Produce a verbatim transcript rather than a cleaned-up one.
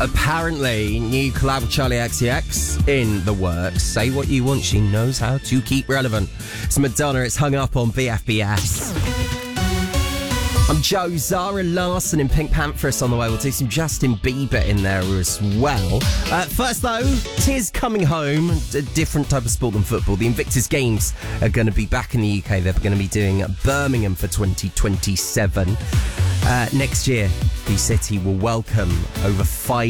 Apparently, new collab with Charlie X C X in the works. Say what you want, she knows how to keep relevant. It's Madonna, it's hung up on B F B S. I'm Joe, Zara Larsson in Pink Panthers on the way. We'll do some Justin Bieber in there as well. Uh, first though, tis coming home, a different type of sport than football. The Invictus Games are going to be back in the U K. They're going to be doing Birmingham for twenty twenty-seven. Uh, next year, the city will welcome over five